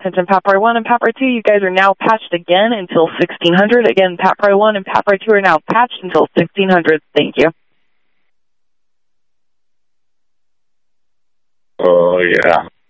Attention Pathway 1 and Pathway 2, you guys are now patched again until 1600. Again, Pathway 1 and Pathway 2 are now patched until 1600. Thank you. Oh, yeah.